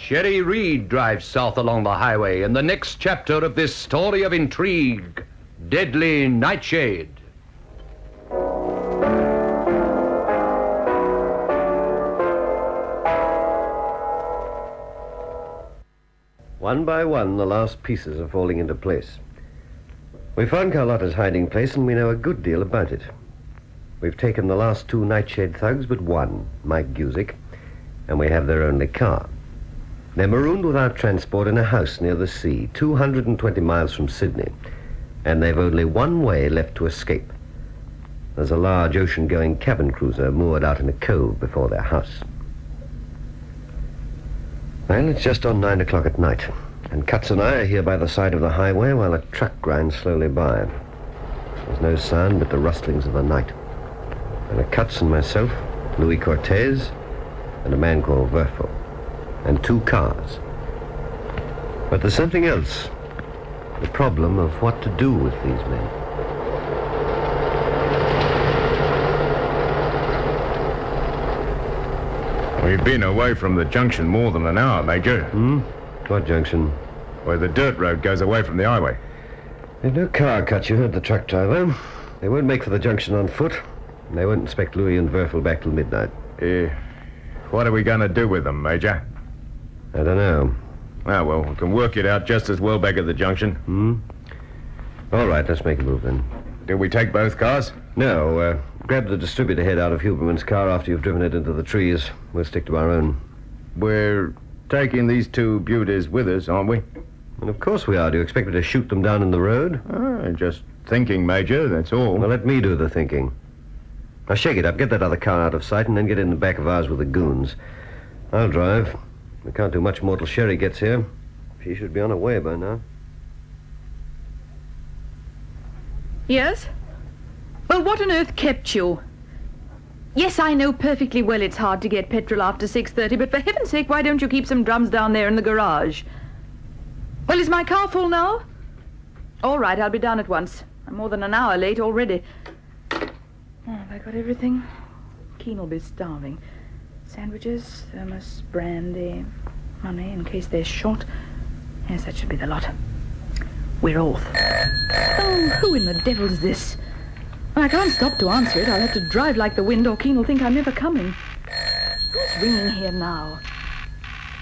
Sherry Reed drives south along the highway in the next chapter of this story of intrigue, Deadly Nightshade. One by one, the last pieces are falling into place. We found Carlotta's hiding place, and we know a good deal about it. We've taken the last two Nightshade thugs but one, Mike Guzik, and we have their only car. They're marooned without transport in a house near the sea, 220 miles from Sydney, and they've only one way left to escape. There's a large ocean-going cabin cruiser moored out in a cove before their house. Well, it's just on 9 o'clock at night, and Cutts and I are here by the side of the highway while a truck grinds slowly by. There's no sound but the rustlings of the night. There are Cutts and myself, Louis Cortez, and a man called Werfel, and two cars. But there's something else, the problem of what to do with these men. We've been away from the junction more than an hour, Major. What junction? Where the dirt road goes away from the highway. There's no car, Cut. You heard the truck driver. They won't make for the junction on foot. And they won't inspect Louis and Werfel back till midnight. What are we going to do with them, Major? I don't know. Ah, well, we can work it out just as well back at the junction. All right, let's make a move then. Do we take both cars? No, grab the distributor head out of Huberman's car after you've driven it into the trees. We'll stick to our own. We're taking these two beauties with us, aren't we? And of course we are. Do you expect me to shoot them down in the road? Just thinking, Major, that's all. Well, let me do the thinking. Now, shake it up. Get that other car out of sight and then get in the back of ours with the goons. I'll drive. We can't do much more till Sherry gets here. She should be on her way by now. Yes? Well, what on earth kept you? Yes, I know perfectly well it's hard to get petrol after 6:30, but for heaven's sake, why don't you keep some drums down there in the garage? Well, is my car full now? All right, I'll be down at once. I'm more than an hour late already. Oh, have I got everything? Keen will be starving. Sandwiches, thermos, brandy, money in case they're short. Yes, that should be the lot. We're off. Oh, who in the devil's this? I can't stop to answer it. I'll have to drive like the wind or Keen will think I'm never coming. Who's ringing here now?